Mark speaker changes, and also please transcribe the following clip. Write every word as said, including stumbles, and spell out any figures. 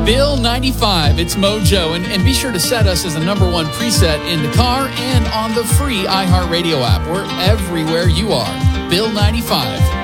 Speaker 1: Bill ninety-five, it's Mojo. And, and be sure to set us as the number one preset in the car and on the free iHeartRadio app. We're everywhere you are. Bill ninety-five.